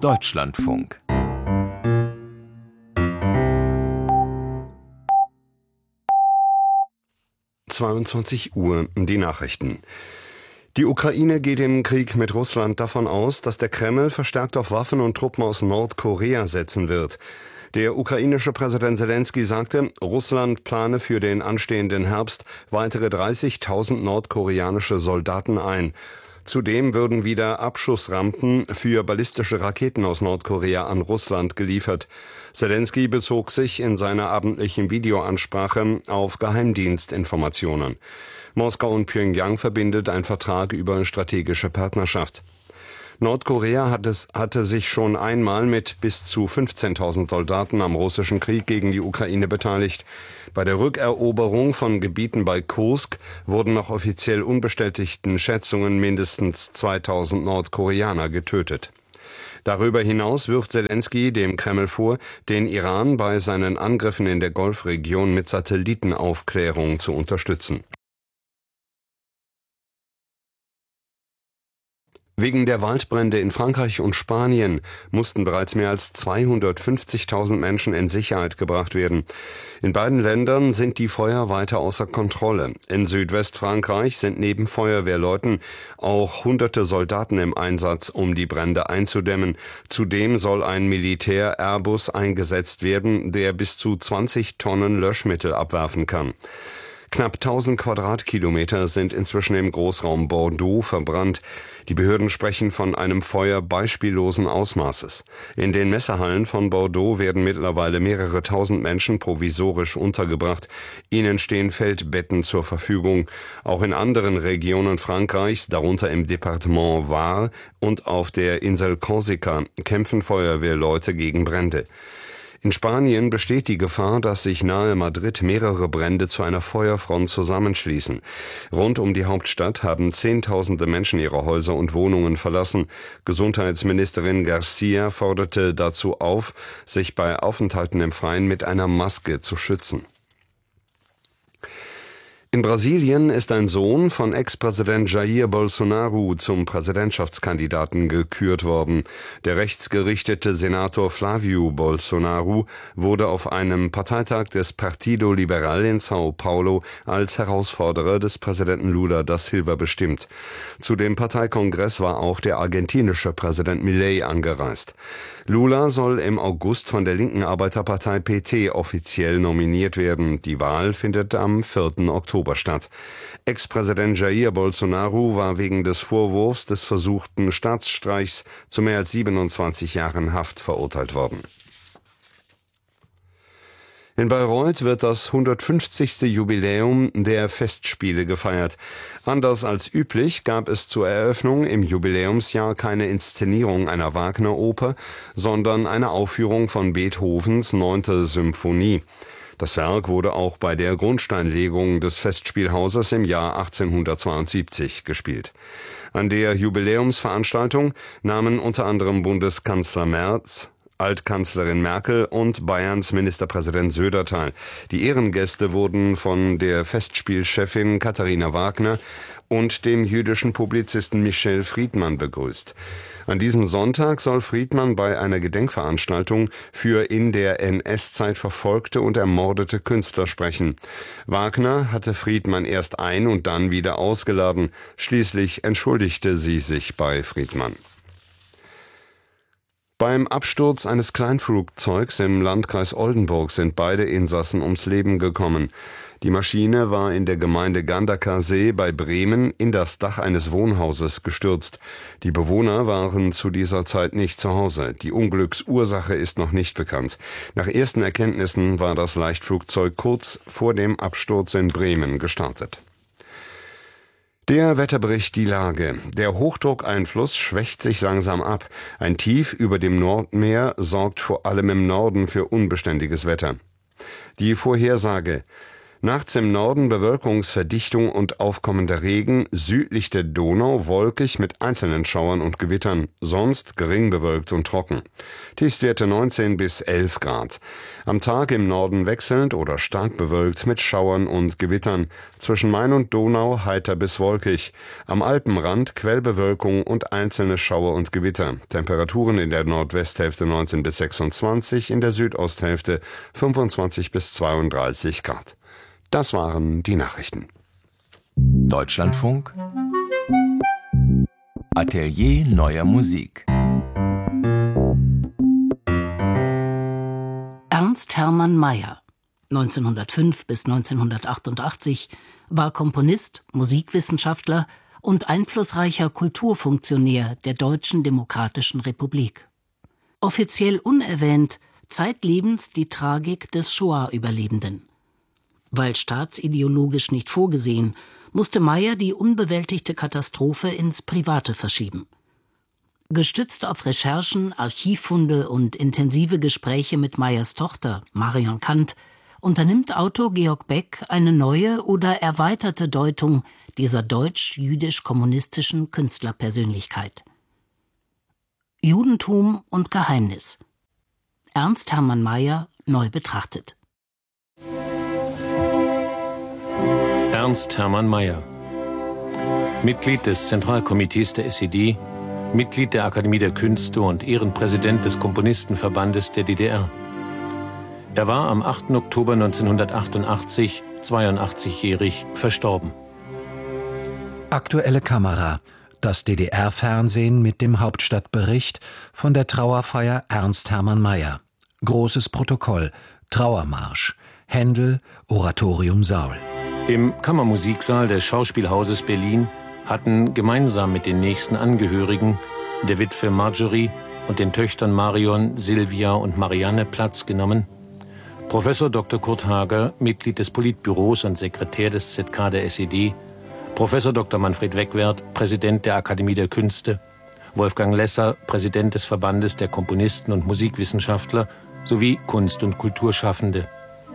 Deutschlandfunk. Uhr, die Nachrichten. Die Ukraine geht im Krieg mit Russland davon aus, dass der Kreml verstärkt auf Waffen und Truppen aus Nordkorea setzen wird. Der ukrainische Präsident Selenskyj sagte, Russland plane für den anstehenden Herbst weitere 30.000 nordkoreanische Soldaten ein. Zudem würden wieder Abschussrampen für ballistische Raketen aus Nordkorea an Russland geliefert. Selenskyj bezog sich in seiner abendlichen Videoansprache auf Geheimdienstinformationen. Moskau und Pjöngjang verbindet ein Vertrag über strategische Partnerschaft. Nordkorea hatte sich schon einmal mit bis zu 15.000 Soldaten am russischen Krieg gegen die Ukraine beteiligt. Bei der Rückeroberung von Gebieten bei Kursk wurden nach offiziell unbestätigten Schätzungen mindestens 2.000 Nordkoreaner getötet. Darüber hinaus wirft Selenskyj dem Kreml vor, den Iran bei seinen Angriffen in der Golfregion mit Satellitenaufklärung zu unterstützen. Wegen der Waldbrände in Frankreich und Spanien mussten bereits mehr als 250.000 Menschen in Sicherheit gebracht werden. In beiden Ländern sind die Feuer weiter außer Kontrolle. In Südwestfrankreich sind neben Feuerwehrleuten auch hunderte Soldaten im Einsatz, um die Brände einzudämmen. Zudem soll ein Militär-Airbus eingesetzt werden, der bis zu 20 Tonnen Löschmittel abwerfen kann. Knapp 1000 Quadratkilometer sind inzwischen im Großraum Bordeaux verbrannt. Die Behörden sprechen von einem Feuer beispiellosen Ausmaßes. In den Messehallen von Bordeaux werden mittlerweile mehrere tausend Menschen provisorisch untergebracht. Ihnen stehen Feldbetten zur Verfügung. Auch in anderen Regionen Frankreichs, darunter im Departement Var und auf der Insel Korsika, kämpfen Feuerwehrleute gegen Brände. In Spanien besteht die Gefahr, dass sich nahe Madrid mehrere Brände zu einer Feuerfront zusammenschließen. Rund um die Hauptstadt haben Zehntausende Menschen ihre Häuser und Wohnungen verlassen. Gesundheitsministerin Garcia forderte dazu auf, sich bei Aufenthalten im Freien mit einer Maske zu schützen. In Brasilien ist ein Sohn von Ex-Präsident Jair Bolsonaro zum Präsidentschaftskandidaten gekürt worden. Der rechtsgerichtete Senator Flávio Bolsonaro wurde auf einem Parteitag des Partido Liberal in São Paulo als Herausforderer des Präsidenten Lula da Silva bestimmt. Zu dem Parteikongress war auch der argentinische Präsident Milei angereist. Lula soll im August von der linken Arbeiterpartei PT offiziell nominiert werden. Die Wahl findet am 4. Oktober statt. Ex-Präsident Jair Bolsonaro war wegen des Vorwurfs des versuchten Staatsstreichs zu mehr als 27 Jahren Haft verurteilt worden. In Bayreuth wird das 150. Jubiläum der Festspiele gefeiert. Anders als üblich gab es zur Eröffnung im Jubiläumsjahr keine Inszenierung einer Wagner-Oper, sondern eine Aufführung von Beethovens 9. Symphonie. Das Werk wurde auch bei der Grundsteinlegung des Festspielhauses im Jahr 1872 gespielt. An der Jubiläumsveranstaltung nahmen unter anderem Bundeskanzler Merz, Altkanzlerin Merkel und Bayerns Ministerpräsident Söder teil. Die Ehrengäste wurden von der Festspielchefin Katharina Wagner und dem jüdischen Publizisten Michel Friedmann begrüßt. An diesem Sonntag soll Friedmann bei einer Gedenkveranstaltung für in der NS-Zeit verfolgte und ermordete Künstler sprechen. Wagner hatte Friedmann erst ein- und dann wieder ausgeladen. Schließlich entschuldigte sie sich bei Friedmann. Beim Absturz eines Kleinflugzeugs im Landkreis Oldenburg sind beide Insassen ums Leben gekommen. Die Maschine war in der Gemeinde Gandaker-See bei Bremen in das Dach eines Wohnhauses gestürzt. Die Bewohner waren zu dieser Zeit nicht zu Hause. Die Unglücksursache ist noch nicht bekannt. Nach ersten Erkenntnissen war das Leichtflugzeug kurz vor dem Absturz in Bremen gestartet. Der Wetterbericht die Lage. Der Hochdruckeinfluss schwächt sich langsam ab. Ein Tief über dem Nordmeer sorgt vor allem im Norden für unbeständiges Wetter. Die Vorhersage. Nachts im Norden Bewölkungsverdichtung und aufkommender Regen, südlich der Donau wolkig mit einzelnen Schauern und Gewittern, sonst gering bewölkt und trocken. Tiefstwerte 19 bis 11 Grad. Am Tag im Norden wechselnd oder stark bewölkt mit Schauern und Gewittern, zwischen Main und Donau heiter bis wolkig. Am Alpenrand Quellbewölkung und einzelne Schauer und Gewitter. Temperaturen in der Nordwesthälfte 19 bis 26, in der Südosthälfte 25 bis 32 Grad. Das waren die Nachrichten. Deutschlandfunk Atelier neuer Musik. Ernst Hermann Meyer, 1905 bis 1988, war Komponist, Musikwissenschaftler und einflussreicher Kulturfunktionär der Deutschen Demokratischen Republik. Offiziell unerwähnt, zeitlebens die Tragik des Shoah-Überlebenden. Weil staatsideologisch nicht vorgesehen, musste Meyer die unbewältigte Katastrophe ins Private verschieben. Gestützt auf Recherchen, Archivfunde und intensive Gespräche mit Meyers Tochter Marion Kant unternimmt Autor Georg Beck eine neue oder erweiterte Deutung dieser deutsch-jüdisch-kommunistischen Künstlerpersönlichkeit. Judentum und Geheimnis. Ernst Hermann Meyer neu betrachtet. Ernst Hermann Meyer, Mitglied des Zentralkomitees der SED, Mitglied der Akademie der Künste und Ehrenpräsident des Komponistenverbandes der DDR. Er war am 8. Oktober 1988, 82-jährig, verstorben. Aktuelle Kamera. Das DDR-Fernsehen mit dem Hauptstadtbericht von der Trauerfeier Ernst Hermann Meyer. Großes Protokoll. Trauermarsch. Händel, Oratorium Saul. Im Kammermusiksaal des Schauspielhauses Berlin hatten gemeinsam mit den nächsten Angehörigen, der Witwe Marjorie und den Töchtern Marion, Silvia und Marianne Platz genommen. Professor Dr. Kurt Hager, Mitglied des Politbüros und Sekretär des ZK der SED, Professor Dr. Manfred Wegwerth, Präsident der Akademie der Künste, Wolfgang Lesser, Präsident des Verbandes der Komponisten und Musikwissenschaftler sowie Kunst- und Kulturschaffende.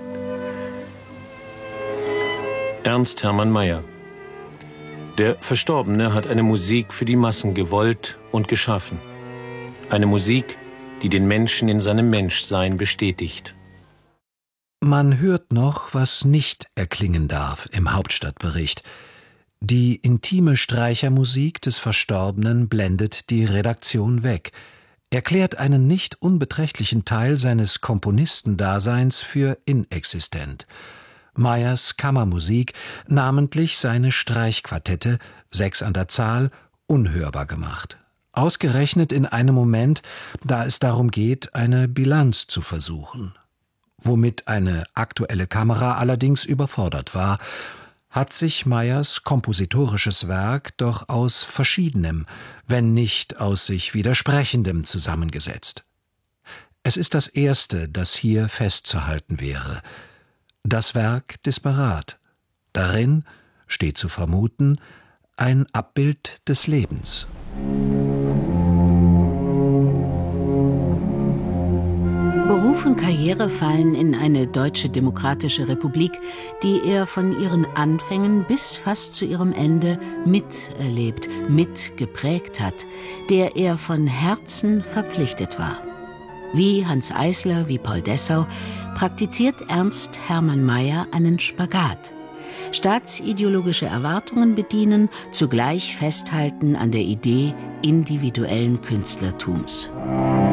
Ernst Hermann Meyer. Der Verstorbene hat eine Musik für die Massen gewollt und geschaffen. Eine Musik, die den Menschen in seinem Menschsein bestätigt. Man hört noch, was nicht erklingen darf im Hauptstadtbericht. Die intime Streichermusik des Verstorbenen blendet die Redaktion weg, erklärt einen nicht unbeträchtlichen Teil seines Komponistendaseins für inexistent. Meyers Kammermusik, namentlich seine Streichquartette, 6 an der Zahl, unhörbar gemacht. Ausgerechnet in einem Moment, da es darum geht, eine Bilanz zu versuchen. Womit eine aktuelle Kamera allerdings überfordert war, hat sich Meyers kompositorisches Werk doch aus Verschiedenem, wenn nicht aus sich Widersprechendem zusammengesetzt. Es ist das erste, das hier festzuhalten wäre. Das Werk disparat. Darin, steht zu vermuten, ein Abbild des Lebens. Beruf und Karriere fallen in eine Deutsche Demokratische Republik, die er von ihren Anfängen bis fast zu ihrem Ende miterlebt, mitgeprägt hat, der er von Herzen verpflichtet war. Wie Hans Eisler, wie Paul Dessau praktiziert Ernst Hermann Meyer einen Spagat. Staatsideologische Erwartungen bedienen, zugleich festhalten an der Idee individuellen Künstlertums.